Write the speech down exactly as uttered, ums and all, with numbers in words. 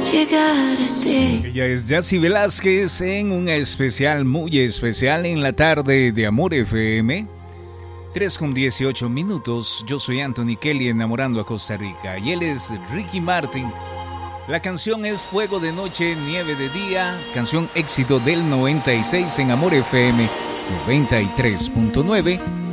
llegar a ti. Ella es Yacy Velázquez en un especial, muy especial en la tarde de Amor F M. tres con dieciocho minutos. Yo soy Anthony Kelly, enamorando a Costa Rica. Y él es Ricky Martin. La canción es Fuego de Noche, Nieve de Día. Canción éxito del noventa y seis en Amor F M noventa y tres punto nueve.